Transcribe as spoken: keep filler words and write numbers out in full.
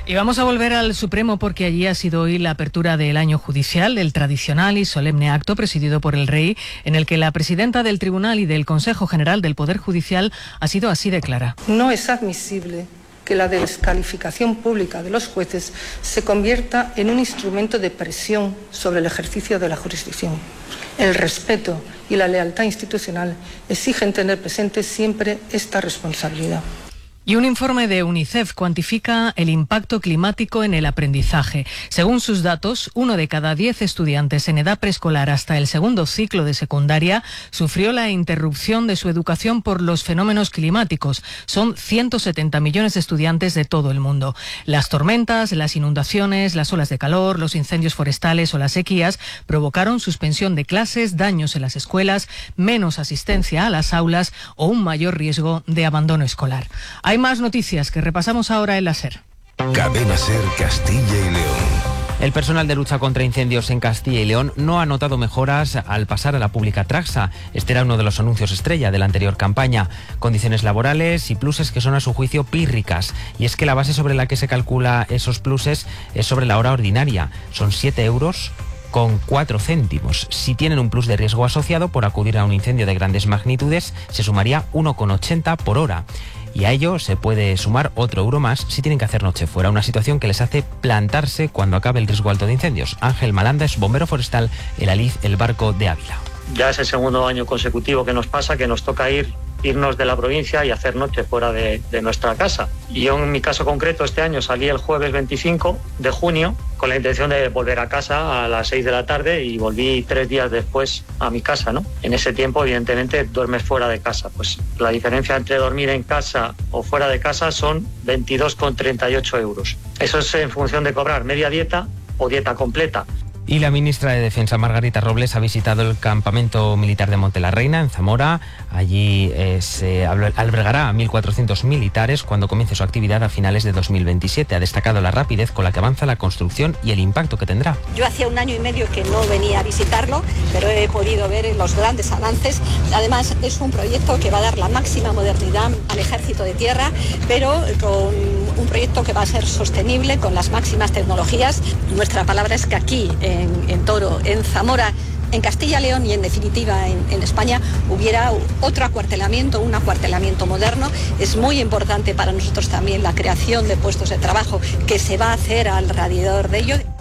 Y vamos a volver al Supremo porque allí ha sido hoy la apertura del año judicial, el tradicional y solemne acto presidido por el Rey, en el que la presidenta del Tribunal y del Consejo General del Poder Judicial ha sido así de clara. No es admisible que la descalificación pública de los jueces se convierta en un instrumento de presión sobre el ejercicio de la jurisdicción. El respeto y la lealtad institucional exigen tener presente siempre esta responsabilidad. Y un informe de UNICEF cuantifica el impacto climático en el aprendizaje. Según sus datos, uno de cada diez estudiantes en edad preescolar hasta el segundo ciclo de secundaria sufrió la interrupción de su educación por los fenómenos climáticos. Son ciento setenta millones de estudiantes de todo el mundo. Las tormentas, las inundaciones, las olas de calor, los incendios forestales o las sequías provocaron suspensión de clases, daños en las escuelas, menos asistencia a las aulas o un mayor riesgo de abandono escolar. Hay más noticias que repasamos ahora en la SER. Cadena SER Castilla y León. El personal de lucha contra incendios en Castilla y León no ha notado mejoras al pasar a la pública Traxa. Este era uno de los anuncios estrella de la anterior campaña. Condiciones laborales y pluses que son a su juicio pírricas. Y es que la base sobre la que se calcula esos pluses es sobre la hora ordinaria. Son siete euros con cuatro céntimos. Si tienen un plus de riesgo asociado por acudir a un incendio de grandes magnitudes, se sumaría uno con ochenta por hora. Y a ello se puede sumar otro euro más si tienen que hacer noche fuera, una situación que les hace plantarse cuando acabe el riesgo alto de incendios. Ángel Malanda es bombero forestal en Aliz, el Barco de Ávila. Ya es el segundo año consecutivo que nos pasa, que nos toca ir irnos de la provincia y hacer noche fuera de, de nuestra casa. Y yo en mi caso concreto este año salí el jueves veinticinco de junio con la intención de volver a casa a las seis de la tarde y volví tres días después a mi casa, ¿no? En ese tiempo evidentemente duermes fuera de casa. Pues la diferencia entre dormir en casa o fuera de casa son veintidós con treinta y ocho euros. Eso es en función de cobrar media dieta o dieta completa. Y la ministra de Defensa, Margarita Robles, ha visitado el campamento militar de Monte la Reina, en Zamora. Allí eh, se albergará a mil cuatrocientos militares cuando comience su actividad a finales de dos mil veintisiete. Ha destacado la rapidez con la que avanza la construcción y el impacto que tendrá. Yo hacía un año y medio que no venía a visitarlo, pero he podido ver los grandes avances. Además, es un proyecto que va a dar la máxima modernidad al Ejército de Tierra, pero con un proyecto que va a ser sostenible, con las máximas tecnologías. Nuestra palabra es que aquí, en, en Toro, en Zamora, en Castilla y León y en definitiva en, en España hubiera otro acuartelamiento, un acuartelamiento moderno. Es muy importante para nosotros también la creación de puestos de trabajo que se va a hacer alrededor de ello.